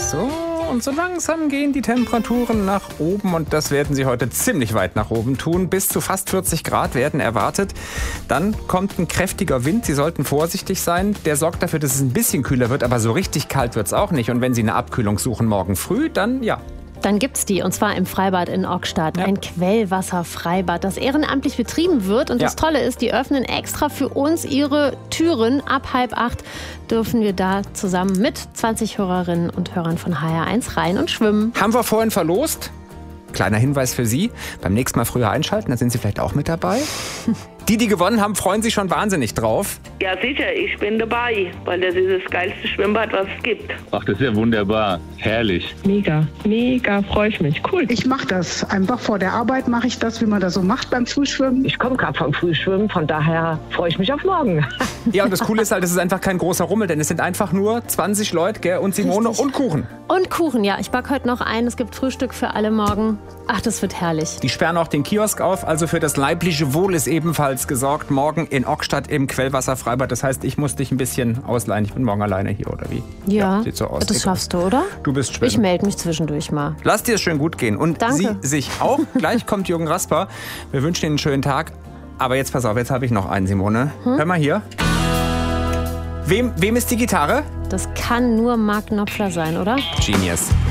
So, und so langsam gehen die Temperaturen nach oben und das werden sie heute ziemlich weit nach oben tun. Bis zu fast 40 Grad werden erwartet. Dann kommt ein kräftiger Wind. Sie sollten vorsichtig sein. Der sorgt dafür, dass es ein bisschen kühler wird, aber so richtig kalt wird es auch nicht. Und wenn Sie eine Abkühlung suchen morgen früh, dann ja. Dann gibt's die, und zwar im Freibad in Ockstadt. Ja. Ein Quellwasserfreibad, das ehrenamtlich betrieben wird. Und das Tolle ist, die öffnen extra für uns ihre Türen. Ab 7:30 dürfen wir da zusammen mit 20 Hörerinnen und Hörern von HR1 rein und schwimmen. Haben wir vorhin verlost? Kleiner Hinweis für Sie, beim nächsten Mal früher einschalten, dann sind Sie vielleicht auch mit dabei. Die gewonnen haben, freuen sich schon wahnsinnig drauf. Ja, sicher, ich bin dabei, weil das ist das geilste Schwimmbad, was es gibt. Ach, das ist ja wunderbar. Herrlich. Mega, freue ich mich. Cool. Ich mache das. Einfach vor der Arbeit mache ich das, wie man das so macht beim Frühschwimmen. Ich komme gerade vom Frühschwimmen, von daher freue ich mich auf morgen. Ja, und das Coole ist halt, es ist einfach kein großer Rummel, denn es sind einfach nur 20 Leute, gell, und Simone. Richtig. Und Kuchen. Und Kuchen, ja. Ich backe heute noch ein. Es gibt Frühstück für alle morgen. Ach, das wird herrlich. Die sperren auch den Kiosk auf, also für das leibliche Wohl ist ebenfalls gesorgt. Morgen in Ockstadt im Quellwasserfreibad. Das heißt, ich muss dich ein bisschen ausleihen. Ich bin morgen alleine hier, oder wie? Ja, sieht so aus. Das schaffst du, oder? Du bist schwimmen. Ich melde mich zwischendurch mal. Lass dir es schön gut gehen. Und Danke. Sie sich auch. Gleich kommt Jürgen Rasper. Wir wünschen Ihnen einen schönen Tag. Aber jetzt pass auf, jetzt habe ich noch einen, Simone. Hör mal hier. Wem ist die Gitarre? Das kann nur Mark Knopfler sein, oder? Genius.